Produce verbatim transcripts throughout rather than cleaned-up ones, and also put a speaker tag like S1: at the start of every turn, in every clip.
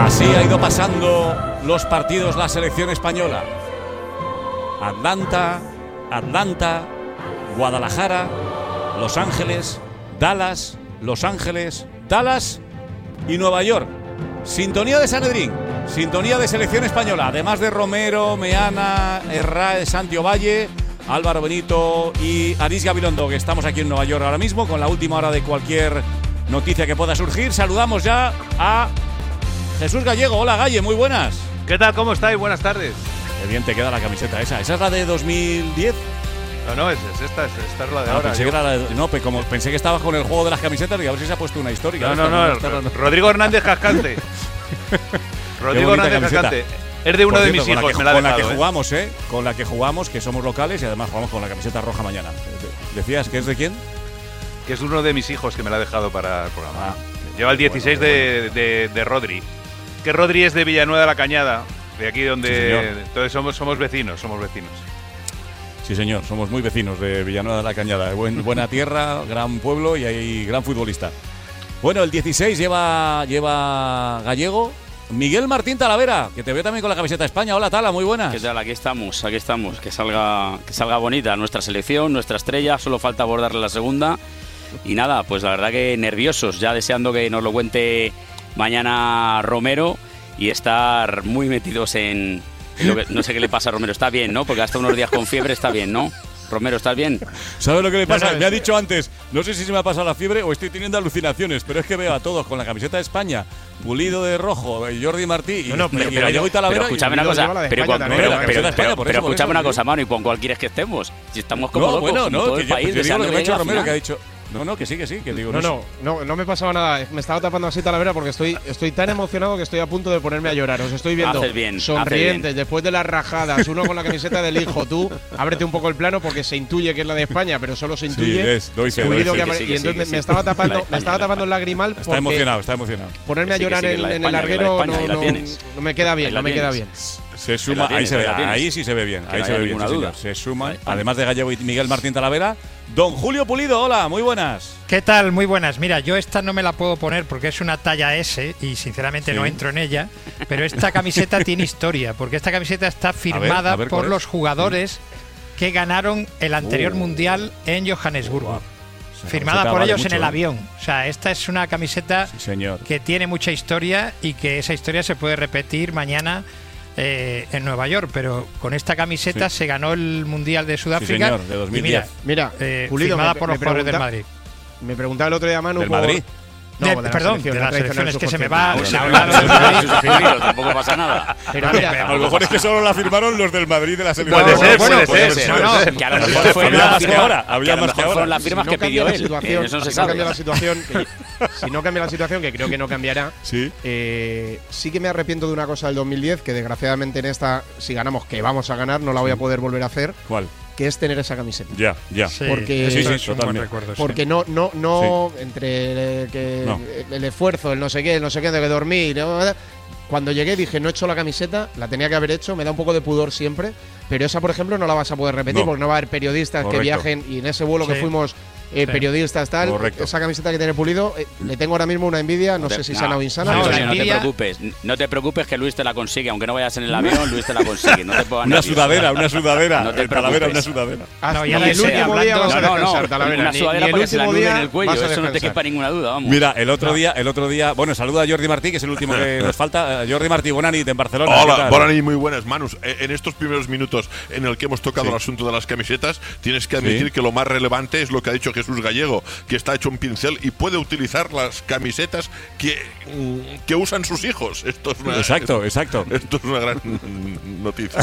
S1: Así ha ido pasando los partidos la selección española. Atlanta, Atlanta, Guadalajara, Los Ángeles, Dallas, Los Ángeles, Dallas y Nueva York. Sintonía de Sanedrín, sintonía de selección española, además de Romero, Meana, Herrera, Santiago Valle, Álvaro Benito y Aris Gabilondo, que estamos aquí en Nueva York ahora mismo con la última hora de cualquier noticia que pueda surgir. Saludamos ya a Jesús Gallego. Hola, Galle, muy buenas.
S2: ¿Qué tal? ¿Cómo estáis? Buenas tardes.
S1: Qué bien te queda la camiseta esa. ¿Esa es la de dos mil diez?
S2: No, no, es, es esta, es, esta es la de
S1: no,
S2: ahora.
S1: Pensé que era la de, no, pues como pensé que estaba con el juego de las camisetas, y a ver si se ha puesto una histórica.
S2: No, no, no, no, no, no. Rodrigo Hernández Cascante. Rodrigo Hernández Cascante. Es de uno
S1: Por
S2: de
S1: cierto,
S2: mis hijos,
S1: con la que,
S2: me la ha
S1: con
S2: dejado,
S1: la que
S2: ¿eh?
S1: jugamos, ¿eh? Con la que jugamos, que somos locales y además jugamos con la camiseta roja mañana. ¿Decías que es de quién?
S2: Que es uno de mis hijos que me la ha dejado para el programa.
S1: Ah,
S2: Lleva el dieciséis
S1: bueno,
S2: de,
S1: bueno.
S2: de, de Rodri. Que Rodri es de Villanueva de la Cañada, de aquí donde…
S1: Sí,
S2: entonces somos, somos vecinos, somos vecinos.
S1: Sí, señor, somos muy vecinos de Villanueva de la Cañada. Buen, buena tierra, gran pueblo y hay gran futbolista. Bueno, el dieciséis lleva, lleva Gallego. Miguel Martín Talavera, que te veo también con la camiseta de España. Hola, Tala, muy buenas.
S3: ¿Qué tal? Aquí estamos, aquí estamos. Que salga, que salga bonita nuestra selección, nuestra estrella. Solo falta abordarle la segunda. Y nada, pues la verdad que nerviosos, ya deseando que nos lo cuente mañana Romero y estar muy metidos en… Lo que, no sé qué le pasa a Romero, está bien, ¿no? Porque hasta unos días con fiebre está bien, ¿no? Romero, ¿estás bien?
S1: ¿Sabes lo que le pasa?
S4: No, no,
S1: me ha dicho antes, no sé si se me ha pasado la fiebre o estoy teniendo alucinaciones, pero es que veo a todos con la camiseta de España, Pulido de rojo, Jordi Martí y,
S4: No, no, pero-
S1: y Gallego y Talavera.
S3: Pero escúchame una
S1: y-
S3: cosa,
S4: lleva la de
S3: pero,
S4: España
S3: cuan-
S4: también,
S3: pero,
S1: la camiseta
S3: pero,
S1: de España,
S3: pero,
S1: por
S3: pero
S1: eso, por
S3: escúchame
S1: eso,
S3: una
S1: por
S3: cosa,
S1: eso.
S3: mano, y con cuál quieres que estemos. Si estamos como
S1: No,
S3: locos,
S1: bueno, no,
S3: todo
S1: que
S3: el
S1: yo,
S3: país
S1: pues yo digo lo
S3: deseando
S1: que me ha
S3: que
S1: hecho
S3: llegue a la
S1: Romero, que ha
S3: final.
S1: dicho… No, no, que sí, que sí, que digo…
S4: No,
S1: sé.
S4: no, no, no me pasaba nada. Me estaba tapando así Talavera porque estoy, estoy tan emocionado que estoy a punto de ponerme a llorar. Os estoy viendo
S3: Haces bien, haces
S4: sonrientes
S3: bien.
S4: después de las rajadas. Uno con la camiseta del hijo. Tú, ábrete un poco el plano porque se intuye que es la de España, pero solo se
S1: Sí,
S4: intuye.
S1: es, doy fe,
S4: Pulido
S1: doy fe.
S4: que
S3: Que
S4: apare-
S3: sí, que
S4: y
S3: sí,
S4: entonces
S3: que
S4: me
S3: sí.
S4: estaba tapando,
S3: La de
S4: me estaba
S3: España,
S4: tapando el lagrimal
S1: Está
S4: porque
S1: emocionado, está emocionado.
S4: ponerme a
S3: Que sí, que
S4: llorar
S3: sí, que
S4: en,
S3: la de
S4: en el
S3: España, que la de
S4: larguero
S3: España,
S4: no,
S3: ahí la
S4: no-
S3: tienes.
S4: no me queda bien,
S3: Ahí la
S4: no me queda
S3: tienes.
S4: bien.
S1: Se suma,
S3: la
S1: ahí, se ve,
S3: tienes, ahí la
S1: ahí
S3: tienes.
S1: sí se ve bien,
S3: Que
S1: ahí
S3: no
S1: se
S3: haya
S1: ve bien,
S3: ninguna
S1: sí,
S3: duda.
S1: señor. Se suma,
S3: Ahí, España.
S1: además de Gallego y Miguel Martín Talavera, don Julio Pulido. Hola, muy buenas.
S5: ¿Qué tal? Muy buenas. Mira, yo esta no me la puedo poner porque es una talla S y sinceramente
S1: Sí.
S5: no entro en ella, pero esta camiseta tiene historia, porque esta camiseta está firmada
S1: a ver, ¿cuál
S5: por
S1: es?
S5: los jugadores que ganaron el anterior
S1: Uh.
S5: mundial en Johannesburgo.
S1: Esa
S5: Firmada
S1: camiseta
S5: por
S1: vale
S5: ellos
S1: mucho,
S5: en el
S1: ¿eh?
S5: avión. O sea, esta es una camiseta
S1: Sí, señor.
S5: que tiene mucha historia y que esa historia se puede repetir mañana eh, en Nueva York, pero con esta camiseta
S1: Sí.
S5: se ganó el Mundial de Sudáfrica.
S1: señor, de dos mil
S5: y mira,
S1: diez.
S4: Mira,
S5: eh,
S4: Pulido,
S5: firmada
S4: me-
S5: por
S4: me
S5: los jugadores del
S4: pregunta-
S5: Madrid.
S4: Me preguntaba el otro día Manu
S1: ¿Del
S4: por-
S1: Madrid?
S4: No,
S5: De-
S4: de la
S5: perdón,
S4: selección,
S5: de
S4: la
S5: las
S4: tradicional
S5: selecciones que se me
S4: subconsciente.
S5: va.
S3: Bueno,
S5: se me
S3: hablando
S5: va-
S3: de Madrid, suscribirlo, tampoco pasa nada.
S4: Pero mira,
S1: A lo mejor es que solo la firmaron los del Madrid de la selección.
S2: Puede ser,
S5: bueno,
S2: puede
S5: puede
S2: ser.
S5: ser.
S2: puede
S5: No, no,
S2: ser.
S3: Que a lo mejor
S1: Había
S3: fueron
S1: más
S3: las
S1: que
S3: firmas-
S1: ahora,
S3: que
S1: había
S3: a lo
S1: más que
S3: mejor
S1: ahora.
S3: fueron las firmas
S4: si no
S3: que
S4: cambia
S3: pidió
S4: la
S3: él.
S4: situación,
S3: Eso no se
S4: si no cambia
S3: sabe.
S4: la situación, que- si no cambia la situación, que creo que no cambiará,
S1: Sí.
S4: eh, sí que me arrepiento de una cosa del dos mil diez, que desgraciadamente en esta, si ganamos, que vamos a ganar, no la voy a poder volver a hacer,
S1: ¿Cuál?
S4: que es tener esa camiseta.
S1: Ya, ya.
S5: Sí,
S4: Porque-
S5: eso
S1: Sí, sí,
S5: es un buen
S1: totalmente.
S5: recuerdo, sí.
S4: Porque no, no, no, entre el, que
S1: No.
S4: el esfuerzo, el no sé qué, el no sé qué, de que dormir, ¿no? Cuando llegué dije, no he hecho la camiseta, la tenía que haber hecho, me da un poco de pudor siempre, pero esa, por ejemplo, no la vas a poder repetir
S1: No.
S4: porque no va a haber periodistas
S1: Correcto.
S4: que viajen y en ese vuelo que
S5: Sí.
S4: fuimos eh,
S5: Sí.
S4: periodistas tal,
S1: Correcto.
S4: esa camiseta que tiene Pulido, eh, le tengo ahora mismo una envidia, no sé si sana o insana.
S5: no,
S3: Luis,
S5: la
S3: no te
S5: envidia-
S3: preocupes, no te preocupes que Luis te la consigue, aunque no vayas en el avión, Luis te la consigue, no te pongas
S1: Una
S3: nervioso.
S1: sudadera, una sudadera.
S3: No te
S1: El Talavera,
S3: preocupes.
S1: una sudadera.
S4: Hasta
S5: No, y
S4: ni
S5: ahora
S4: el
S5: sí,
S4: último día
S5: hablando-
S4: vas a
S3: No, no,
S4: descansar,
S3: no,
S4: Talavera,
S3: una
S4: ni-
S3: sudadera
S4: ni el
S3: para que se la
S4: último
S3: anude en
S4: día
S3: el cuello,
S4: vas a
S3: eso no te
S4: descansar.
S3: quepa ninguna duda, vamos.
S1: Mira, el otro día, el otro día, bueno, saluda a Jordi Martí, que es el último que nos falta. Eh, Jordi Martí, buena nit en Barcelona. ¿qué
S6: Hola,
S1: tal?
S6: buenas y muy buenas, Manus. Eh, En estos primeros minutos en el que hemos tocado
S1: Sí.
S6: el asunto de las camisetas, tienes que admitir
S1: Sí.
S6: que lo más relevante es lo que ha dicho Jesús Gallego, que está hecho un pincel y puede utilizar las camisetas que, mm, que usan sus hijos. Esto es una,
S1: Exacto, exacto.
S6: Esto es una gran mm, noticia.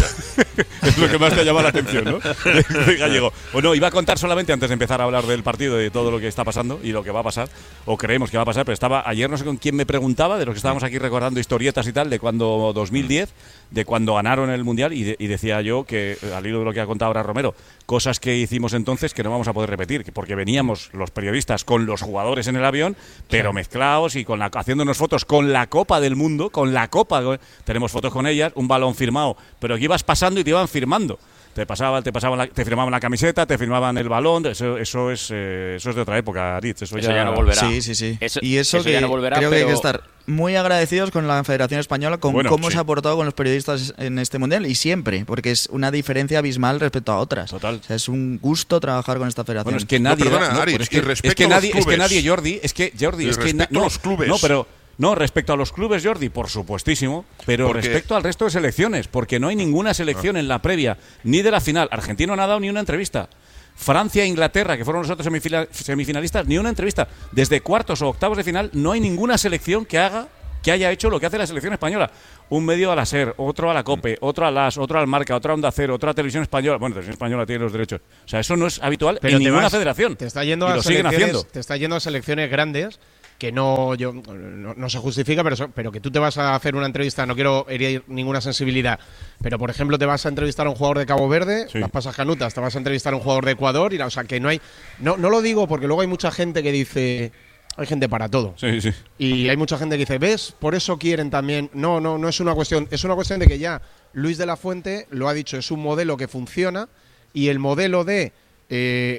S1: Es lo que más te ha llamado la atención, ¿no? De, de Gallego. Bueno, iba a contar solamente antes de empezar a hablar del partido, de todo lo que está pasando y lo que va a pasar, o creemos que va a pasar, pero estaba ayer no sé con quién me preguntaba, de los que estábamos aquí recordando historietas y tal, de cuando dos mil diez, de cuando ganaron el Mundial, y, de- y decía yo que, al hilo de lo que ha contado ahora Romero, cosas que hicimos entonces que no vamos a poder repetir, que porque veníamos los periodistas con los jugadores en el avión, pero mezclados y con la, haciéndonos fotos con la Copa del Mundo, con la Copa, tenemos fotos con ellas, un balón firmado, pero que ibas pasando y te iban firmando. Te pasaban, te pasaban, la, te firmaban la camiseta, te firmaban el balón. Eso, eso es, eh, eso es de otra época, Aritz. Eso,
S3: eso
S1: ya...
S3: ya no volverá.
S7: Sí, sí, sí.
S3: Eso,
S7: y eso,
S3: eso
S7: que
S3: ya no volverá,
S7: creo
S3: pero...
S7: que hay que estar muy agradecidos con la Federación Española, con
S1: bueno,
S7: cómo
S1: sí.
S7: se ha aportado con los periodistas en este mundial y siempre, porque es una diferencia abismal respecto a otras.
S1: Total.
S7: O sea, es un gusto trabajar con esta federación.
S1: Bueno, es que nadie,
S6: No, perdona,
S1: no,
S6: Aritz,
S1: pero es
S6: y
S1: que,
S6: respecto
S1: es que
S6: a los
S1: nadie, es que
S6: clubes.
S1: nadie, Jordi, es que Jordi,
S6: Y
S1: es que na-
S6: respecto a
S1: no,
S6: los clubes.
S1: no, pero no respecto a los clubes, Jordi, por supuestísimo, pero
S6: Porque-
S1: respecto al resto de selecciones, porque no hay ninguna selección en la previa ni de la final. Argentina no ha dado ni una entrevista. Francia e Inglaterra, que fueron los otros semifila- semifinalistas, ni una entrevista. Desde cuartos o octavos de final no hay ninguna selección que haga que haya hecho lo que hace la selección española. Un medio a la SER, otro a la COPE, otro a las, otro al Marca, otro a Onda Cero, otro a Televisión Española. Bueno, Televisión Española tiene los derechos. O sea, eso no es habitual
S4: Pero
S1: en
S4: te
S1: ninguna
S4: vas-
S1: federación.
S4: Te está yendo
S1: y
S4: a
S1: lo siguen
S4: selecciones,
S1: haciendo.
S4: te está yendo a selecciones grandes que no yo no, no se justifica, pero so- pero que tú te vas a hacer una entrevista, no quiero herir ninguna sensibilidad, pero por ejemplo te vas a entrevistar a un jugador de Cabo Verde,
S1: Sí.
S4: las pasas canutas, te vas a entrevistar a un jugador de Ecuador y la- o sea, que no hay no no lo digo porque luego hay mucha gente que dice hay gente para todo.
S1: Sí, sí.
S4: Y hay mucha gente que dice, ¿ves? Por eso quieren también. No, no, no es una cuestión. Es una cuestión de que ya Luis de la Fuente lo ha dicho, es un modelo que funciona y el modelo de eh,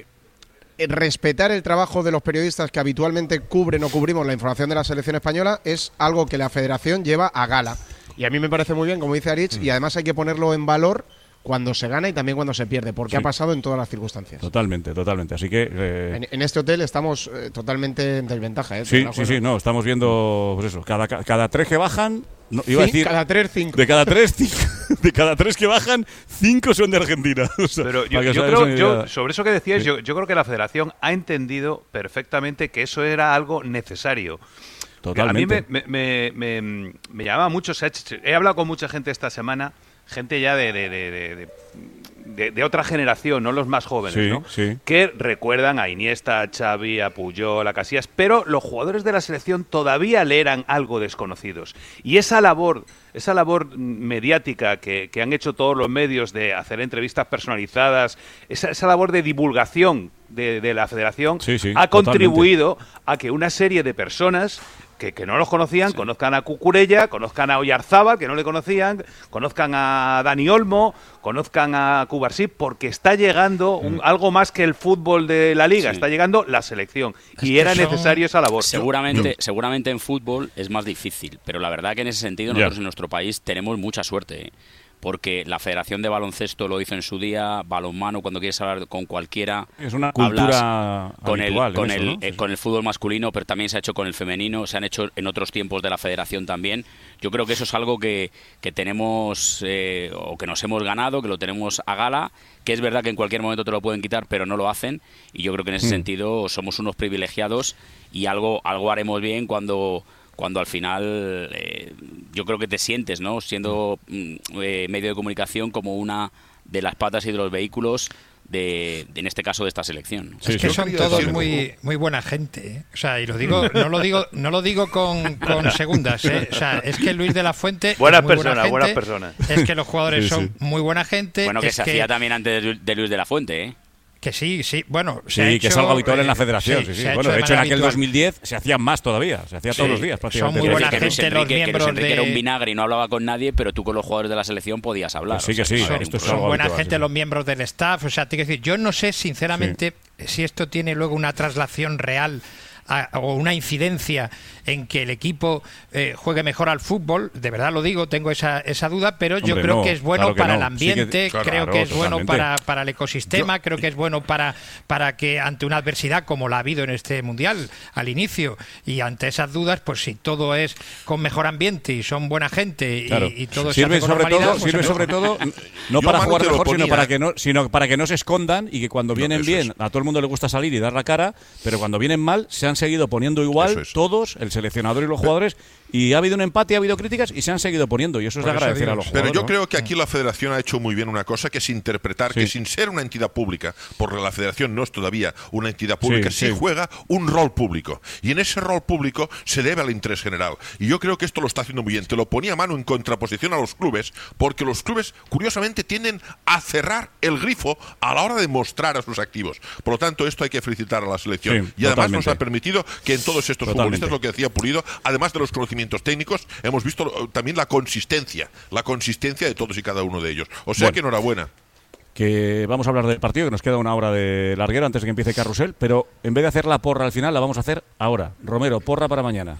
S4: respetar el trabajo de los periodistas que habitualmente cubren o cubrimos la información de la selección española es algo que la Federación lleva a gala. Y a mí me parece muy bien, como dice Aritz, y además hay que ponerlo en valor cuando se gana y también cuando se pierde, porque
S1: Sí.
S4: ha pasado en todas las circunstancias.
S1: Totalmente, totalmente. Así que. eh,
S4: En, en este hotel estamos eh, totalmente en desventaja. ¿eh?
S1: sí,
S4: Te
S1: sí,
S4: la
S1: sí,
S4: juego.
S1: no, estamos viendo, pues eso, cada, cada tres que bajan. No, iba a
S4: Sí,
S1: decir.
S4: cada tres, cinco.
S1: De cada tres, cinco, de cada tres que bajan, cinco son de Argentina. O sea,
S2: Pero yo,
S1: para que
S2: yo
S1: os hagáis
S2: creo,
S1: una
S2: yo,
S1: idea.
S2: sobre eso que decías,
S1: Sí.
S2: yo, yo creo que la Federación ha entendido perfectamente que eso era algo necesario.
S1: Totalmente.
S2: A mí me, me, me, me, me llamaba mucho. se ha hecho- He hablado con mucha gente esta semana, gente ya de, de, de, de, de, de- de otra generación, no los más jóvenes,
S1: Sí,
S2: ¿no?
S1: sí.
S2: Que recuerdan a Iniesta, a Xavi, a Puyol, a Casillas, pero los jugadores de la selección todavía le eran algo desconocidos. Y esa labor, esa labor mediática que, que han hecho todos los medios de hacer entrevistas personalizadas, esa, esa labor de divulgación de, de la Federación
S1: Sí, sí,
S2: ha
S1: totalmente.
S2: contribuido a que una serie de personas que, que no los conocían, conozcan a Cucurella, conozcan a Oyarzábal, que no le conocían, conozcan a Dani Olmo, conozcan a Cubarsí, porque está llegando un- algo más que el fútbol de la liga,
S1: Sí.
S2: está llegando la selección.
S5: Es
S2: Y
S5: que
S2: era
S5: son-
S2: necesario esa labor.
S3: Seguramente, seguramente en fútbol es más difícil, pero la verdad que en ese sentido
S1: Ya.
S3: nosotros en nuestro país tenemos mucha suerte, ¿eh? Porque la Federación de Baloncesto lo hizo en su día, balonmano, cuando quieres hablar con cualquiera,
S1: Es una
S3: hablas
S1: cultura
S3: con el,
S1: habitual en
S3: con,
S1: eso,
S3: el,
S1: ¿no?
S3: eh,
S1: Sí, sí.
S3: con el fútbol masculino, pero también se ha hecho con el femenino, se han hecho en otros tiempos de la Federación también. Yo creo que eso es algo que, que tenemos eh, o que nos hemos ganado, que lo tenemos a gala, que es verdad que en cualquier momento te lo pueden quitar, pero no lo hacen. Y yo creo que en ese
S1: Mm.
S3: sentido somos unos privilegiados y algo, algo haremos bien cuando cuando al final eh, yo creo que te sientes, ¿no? Siendo mm, eh, medio de comunicación como una de las patas y de los vehículos de, de, en este caso, de esta selección.
S1: Sí,
S5: Es que
S1: sí.
S5: son
S6: quería
S5: todos
S6: decir-
S5: muy muy buena gente, ¿eh? O sea, y lo digo, no lo digo, no lo digo con, con segundas, ¿eh? O sea, es que Luis de la Fuente es
S2: Buenas
S5: muy buena
S2: personas,
S5: gente,
S2: buenas personas.
S5: Es que los jugadores
S1: Sí,
S5: son
S1: sí.
S5: muy buena gente.
S3: Bueno, que
S5: es
S3: se hacía también antes de Lu- de Luis de la Fuente, ¿eh?
S5: Que sí, sí, bueno, se
S1: Sí,
S5: ha
S1: que
S5: hecho,
S1: es algo habitual en la
S5: eh,
S1: federación. Sí, sí.
S5: se ha
S1: Bueno, de hecho, en
S5: manera
S1: aquel
S5: habitual.
S1: dos mil diez se hacía más todavía. Se hacía todos
S5: Sí,
S1: los días,
S5: son
S1: prácticamente.
S5: muy
S3: Quiero
S5: buena
S3: decir que Luis
S5: gente, los
S3: Enrique, que Luis
S5: miembros
S3: Enrique era un
S5: de-
S3: vinagre y no hablaba con nadie, pero tú con los jugadores de la selección podías hablar.
S1: Pues sí
S3: O sea,
S1: que sí,
S3: no era
S1: esto
S3: un
S1: es
S5: Son
S1: algo
S5: buena
S1: habitual,
S5: gente
S1: sí.
S5: los miembros del staff. O sea, te quiero decir, yo no sé sinceramente si esto tiene luego una traslación real a- o una incidencia en que el equipo eh, juegue mejor al fútbol. De verdad lo digo, tengo esa, esa duda, pero yo
S1: Hombre,
S5: creo
S1: no,
S5: que es bueno
S1: claro que
S5: para
S1: no.
S5: el ambiente,
S1: Sí que- claro,
S5: creo que es bueno
S1: totalmente.
S5: para, para el ecosistema, creo que es bueno para, para que ante una adversidad como la ha habido en este Mundial al inicio y ante esas dudas, pues si todo es con mejor ambiente y son buena gente y,
S1: Claro.
S5: y todo
S1: sirve
S5: se hace con
S1: sobre
S5: normalidad,
S1: todo,
S5: pues
S1: sirve
S5: mejor.
S1: sobre todo no
S6: Yo,
S1: para
S6: Manu,
S1: jugar
S6: te lo
S1: mejor, sino
S6: ponía.
S1: para que no, sino para que no se escondan y que cuando vienen
S6: eso
S1: bien
S6: es.
S1: a todo el mundo le gusta salir y dar la cara, pero cuando vienen mal se han seguido poniendo igual
S6: Eso es.
S1: todos, el seleccionador y los jugadores, y ha habido un empate, ha habido críticas y se han seguido poniendo y eso es de
S5: Por eso
S1: agradecer
S5: digo,
S1: a los
S5: sí.
S6: Pero
S1: jugadores.
S6: yo
S1: ¿no?
S6: creo que aquí la Federación ha hecho muy bien una cosa, que es interpretar
S1: Sí.
S6: que sin ser una entidad pública, porque la Federación no es todavía una entidad pública,
S1: Sí,
S6: sí,
S1: sí.
S6: juega un rol público. Y en ese rol público se debe al interés general. Y yo creo que esto lo está haciendo muy bien. Te lo ponía a mano en contraposición a los clubes, porque los clubes, curiosamente, tienden a cerrar el grifo a la hora de mostrar a sus activos. Por lo tanto, esto hay que felicitar a la selección.
S1: Sí,
S6: y además
S1: totalmente.
S6: nos ha permitido que en todos estos
S1: Totalmente.
S6: futbolistas, lo que decía Pulido, además de los conocimientos técnicos, hemos visto eh, también la consistencia, la consistencia de todos y cada uno de ellos. O sea
S1: Bueno.
S6: que enhorabuena.
S1: que vamos a hablar del partido, que nos queda una hora de larguero antes de que empiece Carrusel, pero en vez de hacer la porra al final, la vamos a hacer ahora. Romero, porra para mañana.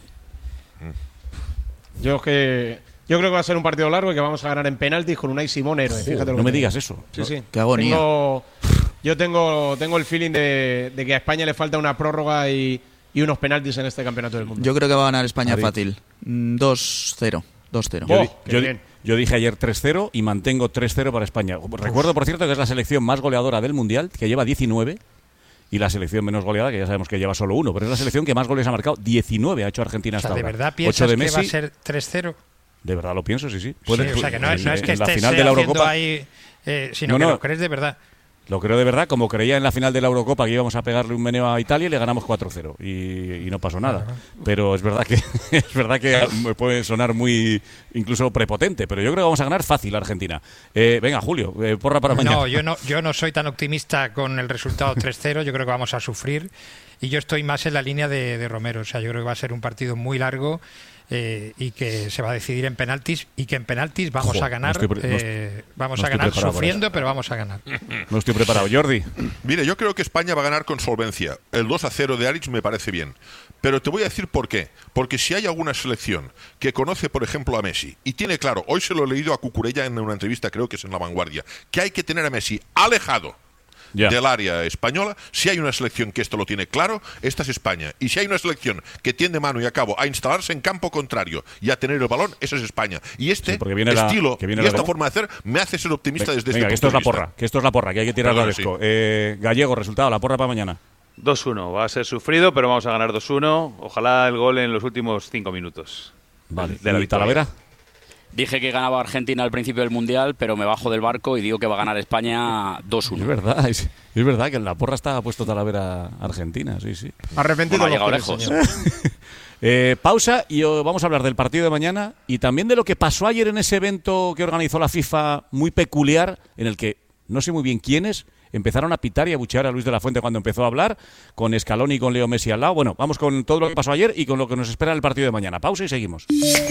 S4: Yo que yo creo que va a ser un partido largo y que vamos a ganar en penaltis con Unai Simón héroe. Fíjate lo
S1: No
S4: que
S1: me
S4: te
S1: digas
S4: digo.
S1: eso.
S4: Sí, sí.
S7: Qué agonía.
S4: Tengo, yo tengo, tengo el feeling de, de que a España le falta una prórroga y, y unos penaltis en este campeonato del mundo.
S7: Yo creo que va a ganar España
S1: Madrid.
S7: fácil. Mm, dos cero. dos cero.
S1: Yo,
S4: Oh,
S1: di-
S4: qué
S1: yo di-
S4: bien.
S1: yo dije ayer tres cero y mantengo tres cero para España. Recuerdo, por cierto, que es la selección más goleadora del Mundial, que lleva diecinueve, y la selección menos goleada, que ya sabemos que lleva solo uno, pero es la selección que más goles ha marcado. diecinueve ha hecho Argentina
S5: O
S1: hasta
S5: sea, ¿de
S1: ahora.
S5: verdad
S1: ocho
S5: piensas
S1: de
S5: que va a
S1: Messi.
S5: ser tres cero?
S1: De verdad lo pienso, sí, sí.
S5: Sí,
S1: Puede-
S5: o sea, que no, es-
S1: en-
S5: no es que
S1: en la
S5: estés
S1: final de la
S5: haciendo
S1: Eurocopa.
S5: ahí, eh, sino
S1: No,
S5: que
S1: no.
S5: lo crees de verdad.
S1: Lo creo de verdad, como creía en la final de la Eurocopa que íbamos a pegarle un meneo a Italia y le ganamos cuatro cero y, y no pasó nada. Pero es verdad que es verdad que me puede sonar muy incluso prepotente, pero yo creo que vamos a ganar fácil a Argentina. Eh, venga, Julio, eh, porra para mañana.
S5: No, yo no, yo no soy tan optimista con el resultado tres cero. Yo creo que vamos a sufrir. Y yo estoy más en la línea de, de Romero. O sea, yo creo que va a ser un partido muy largo eh, y que se va a decidir en penaltis. Y que en penaltis vamos
S1: Ojo,
S5: a ganar.
S1: no estoy pre- no est-
S5: eh, vamos
S1: no
S5: a
S1: estoy
S5: ganar
S1: preparado para
S5: sufriendo, pero vamos a ganar.
S1: No estoy preparado. Jordi.
S6: Mire, yo creo que España va a ganar con solvencia. El dos a cero de Aritz me parece bien. Pero te voy a decir por qué. Porque si hay alguna selección que conoce, por ejemplo, a Messi, y tiene claro, hoy se lo he leído a Cucurella en una entrevista, creo que es en La Vanguardia, que hay que tener a Messi alejado
S1: Ya.
S6: del área española. Si hay una selección que esto lo tiene claro, esta es España. Y si hay una selección que tiende mano y a cabo a instalarse en campo contrario y a tener el balón, esa es España. Y este
S1: Sí, porque viene la-
S6: estilo
S1: que viene
S6: y
S1: la
S6: esta
S1: de-
S6: forma de hacer me hace ser optimista desde
S1: Venga,
S6: este
S1: que esto es
S6: punto
S1: la
S6: de vista.
S1: porra, que esto es la porra, que hay que tirarlo al
S6: Perdón, sí.
S1: esco. Eh, Gallego, resultado, la porra para mañana.
S2: dos uno. Va a ser sufrido, pero vamos a ganar dos uno. Ojalá el gol en los últimos cinco minutos.
S1: Vale.
S2: De la
S1: ¿Y
S2: victoria.
S1: Talavera?
S3: Dije que ganaba Argentina al principio del Mundial, pero me bajo del barco y digo que va a ganar España dos
S1: Es
S3: uno.
S1: verdad, es, es verdad que en la porra está puesto Talavera Argentina, sí, sí.
S4: Arrepentido
S3: Bueno, ha
S4: los
S3: llegado
S4: tres,
S3: lejos.
S4: señor.
S1: Eh, pausa y oh, vamos a hablar del partido de mañana y también de lo que pasó ayer en ese evento que organizó la FIFA muy peculiar, en el que no sé muy bien quiénes empezaron a pitar y a buchear a Luis de la Fuente cuando empezó a hablar, con Scaloni y con Leo Messi al lado. Bueno, vamos con todo lo que pasó ayer y con lo que nos espera en el partido de mañana. Pausa y seguimos.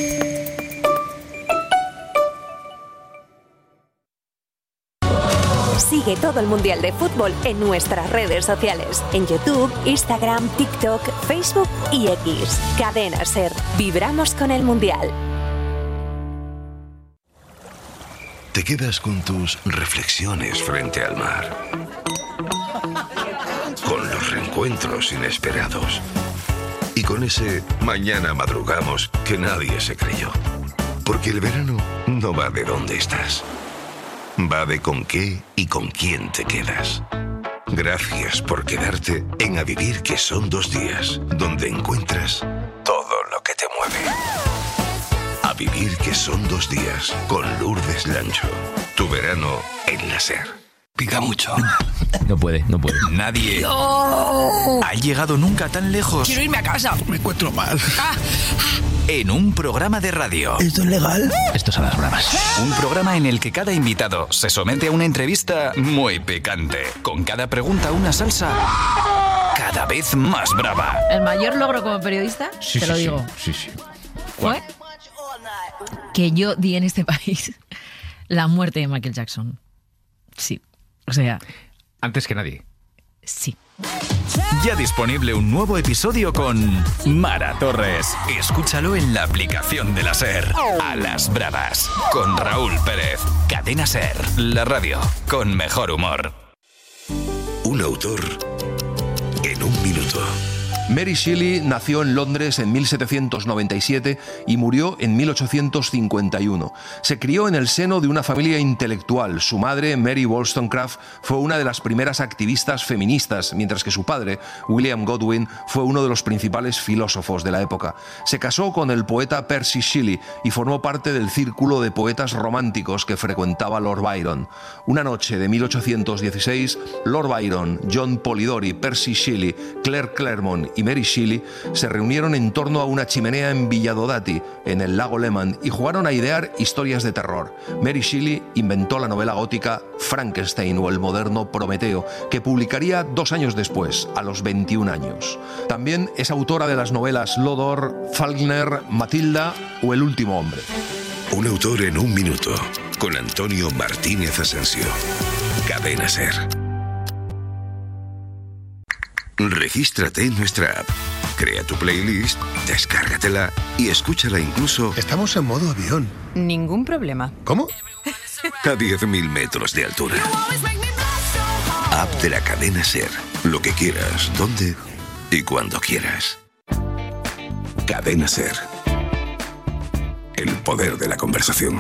S8: Sigue todo el Mundial de Fútbol en nuestras redes sociales. En YouTube, Instagram, TikTok, Facebook y X. Cadena SER. Vibramos con el Mundial.
S9: Te quedas con tus reflexiones frente al mar. Con los reencuentros inesperados. Y con ese mañana madrugamos que nadie se creyó. Porque el verano no va de dónde estás. Va de con qué y con quién te quedas. Gracias por quedarte en A Vivir, que son dos días, donde encuentras todo lo que te mueve. A Vivir, que son dos días, con Lourdes Lancho. Tu verano en la SER.
S10: Pica mucho.
S11: No puede, no puede.
S10: Nadie ha llegado nunca tan lejos.
S11: Quiero irme a casa.
S10: Me encuentro mal. En un programa de radio.
S11: ¿Esto es legal? Esto son las bravas.
S10: Un programa en el que cada invitado se somete a una entrevista muy picante. Con cada pregunta una salsa cada vez más brava.
S12: El mayor logro como periodista,
S11: Sí,
S12: te
S11: sí,
S12: lo
S11: sí,
S12: digo,
S11: sí, sí.
S12: fue que yo di en este país la muerte de Michael Jackson. Sí, o sea,
S11: Antes que nadie.
S12: sí.
S10: Ya disponible un nuevo episodio con Mara Torres. Escúchalo en la aplicación de la SER. A las bravas. Con Raúl Pérez. Cadena SER. La radio con mejor humor.
S9: Un autor en un minuto.
S13: Mary Shelley nació en Londres en mil setecientos noventa y siete y murió en mil ochocientos cincuenta y uno. Se crió en el seno de una familia intelectual. Su madre, Mary Wollstonecraft, fue una de las primeras activistas feministas, mientras que su padre, William Godwin, fue uno de los principales filósofos de la época. Se casó con el poeta Percy Shelley y formó parte del círculo de poetas románticos que frecuentaba Lord Byron. Una noche de mil ochocientos dieciséis, Lord Byron, John Polidori, Percy Shelley, Claire Claremont y Mary Shelley se reunieron en torno a una chimenea en Villadodati, en el lago Leman, y jugaron a idear historias de terror. Mary Shelley inventó la novela gótica Frankenstein o el moderno Prometeo, que publicaría dos años después, a los veintiún años. También es autora de las novelas Lodor, Faulkner, Matilda o El último hombre.
S9: Un autor en un minuto, con Antonio Martínez Asensio. Cadena SER. Regístrate en nuestra app. Crea tu playlist, descárgatela y escúchala incluso...
S14: Estamos en modo avión.
S15: Ningún problema.
S14: ¿Cómo?
S9: A diez mil metros de altura. App de la Cadena SER. Lo que quieras, donde y cuando quieras. Cadena SER. El poder de la conversación.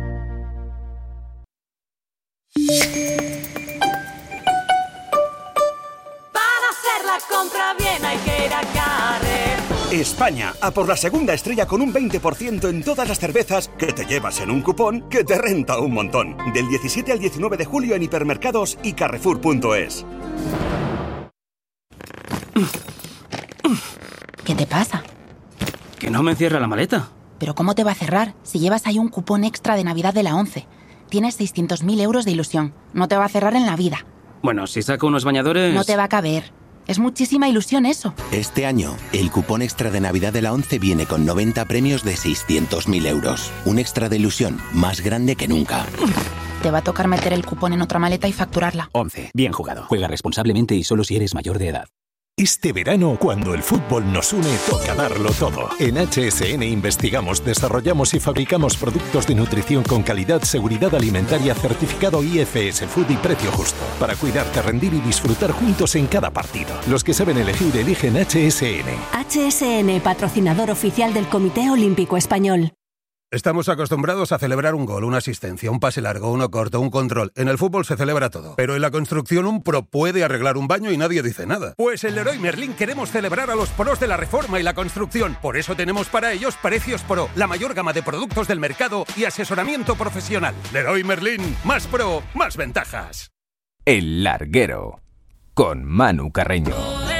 S16: Compra bien, hay que ir a Carrer. España, a por la segunda estrella con un veinte por ciento en todas las cervezas que te llevas en un cupón que te renta un montón. Del diecisiete al diecinueve de julio en hipermercados y carrefour punto es.
S17: ¿Qué te pasa?
S18: Que no me cierra la maleta.
S17: ¿Pero cómo te va a cerrar si llevas ahí un cupón extra de Navidad de la ONCE? Tienes seiscientos mil euros de ilusión. No te va a cerrar en la vida.
S18: Bueno, si saco unos bañadores...
S17: No te va a caber. Es muchísima ilusión eso.
S19: Este año, el cupón extra de Navidad de la ONCE viene con noventa premios de seiscientos mil euros. Un extra de ilusión más grande que nunca.
S17: Te va a tocar meter el cupón en otra maleta y facturarla.
S11: ONCE. Bien jugado. Juega responsablemente y solo si eres mayor de edad.
S20: Este verano, cuando el fútbol nos une, toca darlo todo. En H S N investigamos, desarrollamos y fabricamos productos de nutrición con calidad, seguridad alimentaria, certificado I F S Food y precio justo. Para cuidarte, rendir y disfrutar juntos en cada partido. Los que saben elegir, eligen H S N.
S21: H S N, patrocinador oficial del Comité Olímpico Español.
S22: Estamos acostumbrados a celebrar un gol, una asistencia, un pase largo, uno corto, un control. En el fútbol se celebra todo. Pero en la construcción un pro puede arreglar un baño y nadie dice nada. Pues en Leroy Merlin queremos celebrar a los pros de la reforma y la construcción. Por eso tenemos para ellos Precios Pro, la mayor gama de productos del mercado y asesoramiento profesional. Leroy Merlin, más pro, más ventajas.
S10: El Larguero, con Manu Carreño.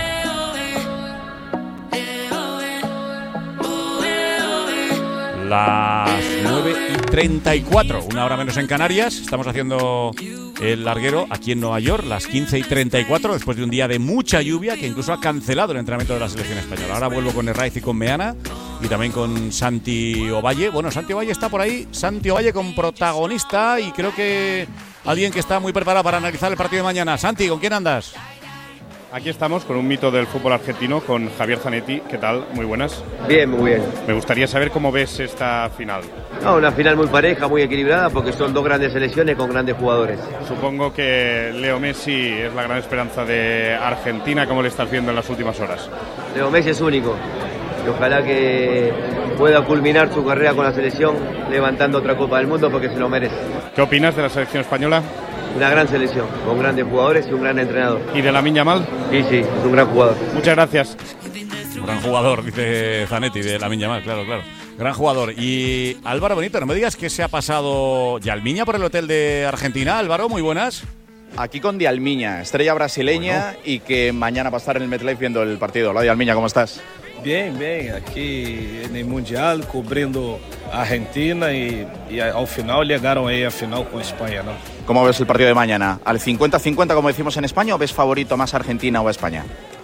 S1: Las nueve y treinta y cuatro, una hora menos en Canarias. Estamos haciendo el larguero aquí en Nueva York, las quince y treinta y cuatro, después de un día de mucha lluvia que incluso ha cancelado el entrenamiento de la selección española. Ahora vuelvo con Herraiz y con Meana y también con Santi Ovalle. Bueno, Santi Ovalle está por ahí, Santi Ovalle con protagonista y creo que alguien que está muy preparado para analizar el partido de mañana. Santi, ¿con quién andas?
S23: Aquí estamos con un mito del fútbol argentino, con Javier Zanetti. ¿Qué tal? Muy buenas.
S24: Bien, muy bien.
S23: Me gustaría saber cómo ves esta final.
S24: No, una final muy pareja, muy equilibrada, porque son dos grandes selecciones con grandes jugadores.
S23: Supongo que Leo Messi es la gran esperanza de Argentina. ¿Cómo le estás viendo en las últimas horas?
S24: Leo Messi es único. Y ojalá que pueda culminar su carrera con la selección levantando otra Copa del Mundo porque se lo merece.
S23: ¿Qué opinas de la selección española?
S24: Una gran selección, con grandes jugadores y un gran entrenador.
S23: ¿Y de Lamine Yamal?
S24: Sí, sí, es un gran jugador.
S23: Muchas gracias.
S1: Un gran jugador, dice Zanetti, de Lamine Yamal, claro, claro. Gran jugador. Y Álvaro Bonito, no me digas que se ha pasado Yalmiña por el hotel de Argentina. Álvaro, muy buenas.
S25: Aquí con Dialmiña, estrella brasileña, bueno, y que mañana va a estar en el MetLife viendo el partido. Hola, Dialmiña, ¿cómo estás?
S26: Bien, bien, aquí en el Mundial, cubriendo a Argentina y, y al final llegaron ahí a final con España, ¿no?
S25: ¿Cómo ves el partido de mañana? ¿Al cincuenta cincuenta como decimos en España o ves favorito más a Argentina o a España?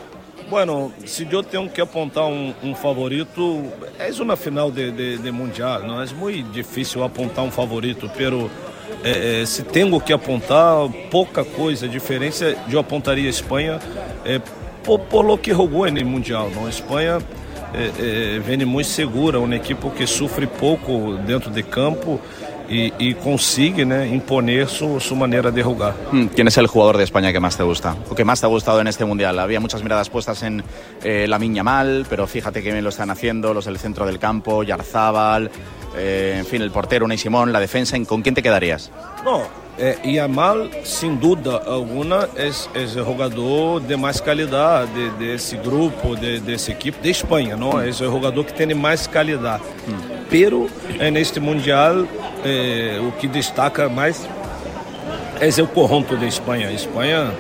S26: Bueno, si yo tengo que apuntar un, un favorito, es una final de, de, de Mundial, ¿no? Es muy difícil apuntar un favorito, pero eh, eh, si tengo que apuntar poca cosa, diferencia, yo apuntaría a España eh, por, por lo que jugó en el Mundial, ¿no? España eh, eh, viene muy segura, un equipo que sufre poco dentro de campo y, y consigue, ¿no?, imponer su, su manera de jugar.
S25: ¿Quién es el jugador de España que más te gusta o que más te ha gustado en este Mundial? Había muchas miradas puestas en eh, Lamine Yamal, pero fíjate que bien lo están haciendo los del centro del campo, Yarzábal, eh, en fin, el portero Unai Simón, la defensa. ¿Con quién te quedarías?
S26: No, eh, Yamal, sin duda alguna, es, es el jugador de más calidad de, de ese grupo, de, de ese equipo de España, ¿no? Es el jugador que tiene más calidad. Mm. Pero en este Mundial, eh, o que destaca más es el conjunto de España. España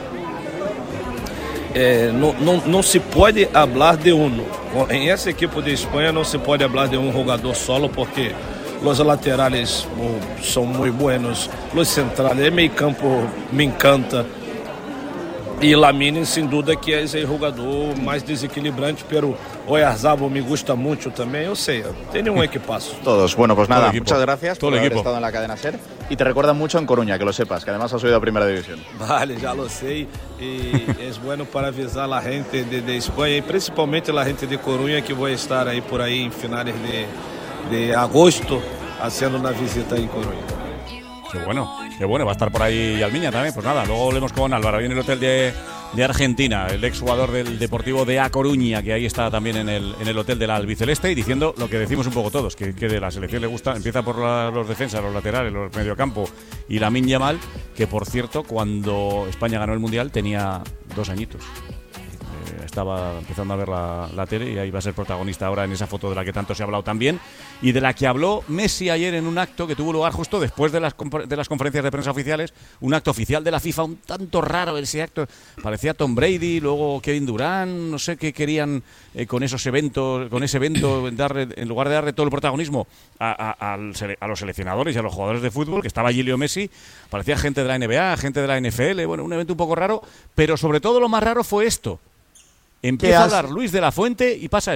S26: eh, no, no, no se puede hablar de uno. En ese equipo de España no se puede hablar de un jugador solo porque los laterales oh, son muy buenos, los centrales, el medio campo me encanta. E Lamine, sem dúvida, que é o jogador mais desequilibrante, pero Oyarzabal me gusta mucho también. Eu sei, tem nenhum equipaço.
S25: Todos. Bueno, pues nada, muchas gracias por haber estado en la cadena SER. Y te recuerdan mucho en Coruña, que lo sepas, que además has subido a Primera División.
S26: Vale, já lo sei. E é bueno para avisar a gente de, de Espanha e principalmente a gente de Coruña que vou estar aí por aí em finales de, de agosto haciendo una visita en Coruña.
S1: Qué bueno, qué bueno, va a estar por ahí Almiña también. Pues nada, luego volvemos con Álvaro, ahí en el hotel de, de Argentina, el exjugador del Deportivo de A Coruña, que ahí está también en el, en el hotel de la albiceleste, y diciendo lo que decimos un poco todos, que, que de la selección le gusta, empieza por la, los defensas, los laterales, los mediocampo y Lamine Yamal, que por cierto, cuando España ganó el Mundial tenía dos añitos. Estaba empezando a ver la, la tele y ahí va a ser protagonista ahora en esa foto de la que tanto se ha hablado también y de la que habló Messi ayer en un acto que tuvo lugar justo después de las, de las conferencias de prensa oficiales, un acto oficial de la FIFA, un tanto raro ese acto, parecía Tom Brady, luego Kevin Durant, no sé qué querían eh, con esos eventos, con ese evento, darle, en lugar de darle todo el protagonismo a, a, al, a los seleccionadores y a los jugadores de fútbol, que estaba allí Leo Messi, parecía gente de la N B A, gente de la N F L, bueno, un evento un poco raro, pero sobre todo lo más raro fue esto. Empieza a hablar Luis de la Fuente y pasa